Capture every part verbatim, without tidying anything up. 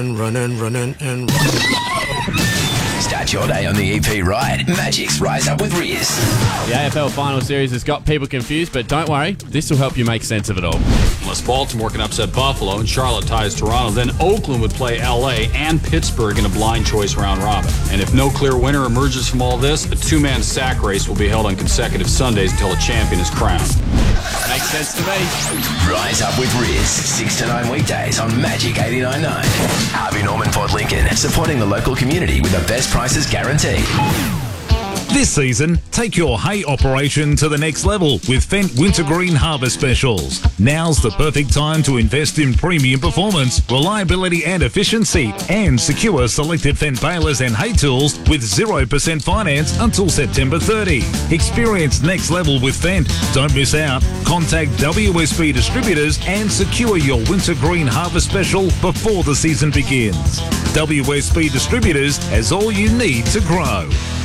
and running, running, and running. Start your day on the E P right. Magic's Rise Up with Riz. The A F L Final Series has got people confused, but don't worry, this will help you make sense of it all. Unless Baltimore can upset Buffalo and Charlotte ties Toronto, then Oakland would play L A and Pittsburgh in a blind choice round robin. And if no clear winner emerges from all this, a two-man sack race will be held on consecutive Sundays until a champion is crowned. Makes sense to me. Rise Up with Riz, six to nine weekdays on Magic eighty-nine point nine. Harvey Norman Port Lincoln, supporting the local community with the best prices guaranteed. This season, take your hay operation to the next level with Fendt Wintergreen Harvest Specials. Now's the perfect time to invest in premium performance, reliability and efficiency, and secure selected Fendt balers and hay tools with zero percent finance until September thirtieth. Experience next level with Fendt. Don't miss out. Contact W S B Distributors and secure your Wintergreen Harvest Special before the season begins. W S B Distributors has all you need to grow.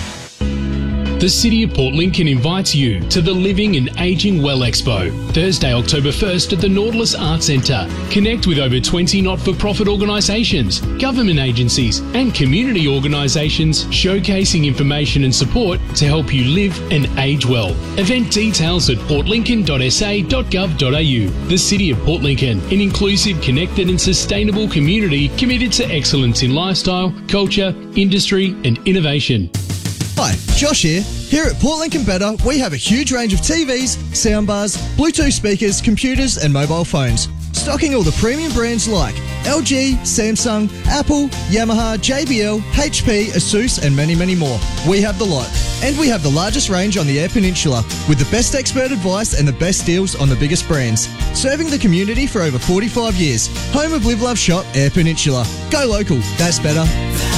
The City of Port Lincoln invites you to the Living and Ageing Well Expo, Thursday, October first at the Nautilus Arts Centre. Connect with over twenty not-for-profit organisations, government agencies and community organisations showcasing information and support to help you live and age well. Event details at port lincoln dot s a dot gov dot a u. The City of Port Lincoln, an inclusive, connected and sustainable community committed to excellence in lifestyle, culture, industry and innovation. Hi, Josh here. Here at Port Lincoln Better, we have a huge range of T Vs, soundbars, Bluetooth speakers, computers and mobile phones. Stocking all the premium brands like L G, Samsung, Apple, Yamaha, J B L, H P, Asus and many, many more. We have the lot. And we have the largest range on the Eyre Peninsula with the best expert advice and the best deals on the biggest brands. Serving the community for over forty-five years. Home of Live Love Shop, Eyre Peninsula. Go local. That's better.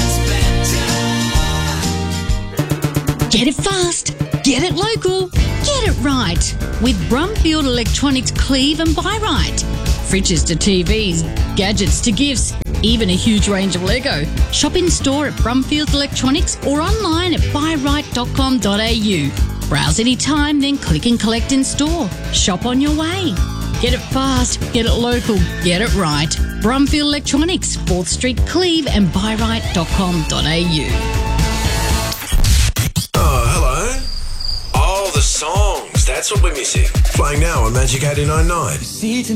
Get it fast, get it local, get it right. With Brumfield Electronics Cleave and Buy Right. Fridges to T Vs, gadgets to gifts, even a huge range of Lego. Shop in store at Brumfield Electronics or online at buy right dot com dot a u. Browse anytime, then click and collect in store. Shop on your way. Get it fast, get it local, get it right. Brumfield Electronics, fourth Street, Cleave and buy right dot com dot a u. Songs, that's what we're missing. Playing now on Magic eighty-nine point nine.